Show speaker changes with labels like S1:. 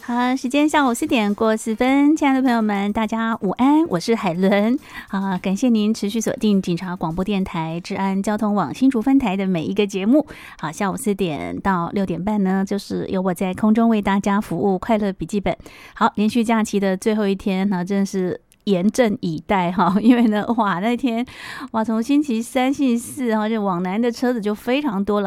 S1: 好，时间下午4点过4分，亲爱的朋友们，大家午安，我是海伦啊，感谢您持续锁定警察广播电台治安交通网新竹分台的每一个节目。好，下午4点到6点半呢，就是由我在空中为大家服务快乐笔记本。好，连续假期的最后一天呢，真的是严阵以待哈，因为呢，那天从星期三、星期四就往南的车子就非常多了。